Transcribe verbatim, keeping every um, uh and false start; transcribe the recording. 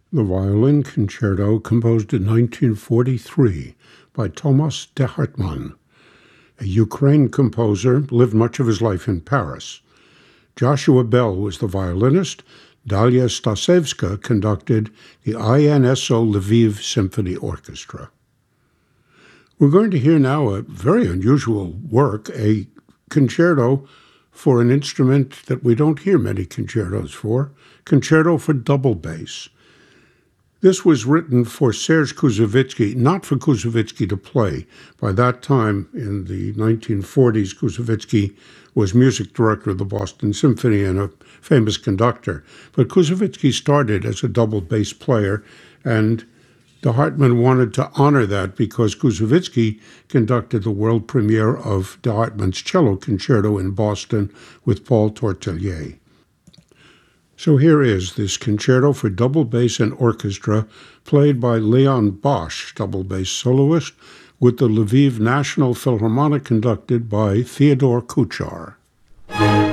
The Violin Concerto, composed in nineteen forty-three by Tomas de Hartmann, a Ukraine composer, lived much of his life in Paris. Joshua Bell was the violinist. Dalia Stasevska conducted the I N S O Lviv Symphony Orchestra. We're going to hear now a very unusual work, a concerto for an instrument that we don't hear many concertos for, concerto for double bass. This was written for Serge Koussevitzky, not for Koussevitzky to play. By that time, in the nineteen forties, Koussevitzky was music director of the Boston Symphony and a famous conductor. But Koussevitzky started as a double bass player, and de Hartmann wanted to honor that because Koussevitzky conducted the world premiere of de Hartmann's cello concerto in Boston with Paul Tortelier. So here is this concerto for double bass and orchestra, played by Leon Bosch, double bass soloist, with the Lviv National Philharmonic conducted by Theodore Kuchar.